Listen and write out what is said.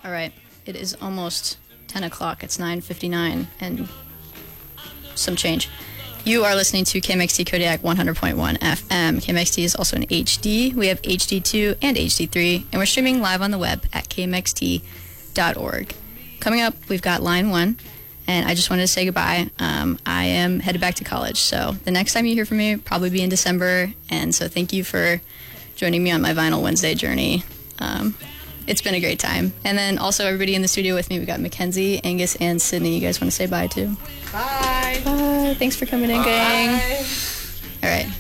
All right. It is almost 10 o'clock. It's 9:59 and some change. You are listening to KMXT Kodiak 100.1 FM. KMXT is also in HD. We have HD2 and HD3, and we're streaming live on the web at kmxt.org. Coming up, we've got Line 1, and I just wanted to say goodbye. I am headed back to college, so the next time you hear from me will probably be in December, and so thank you for joining me on my Vinyl Wednesday journey. It's been a great time. And then also everybody in the studio with me, we got Mackenzie, Angus, and Sydney. You guys want to say bye too? Bye. Bye. Thanks for coming in, gang. Bye. All right.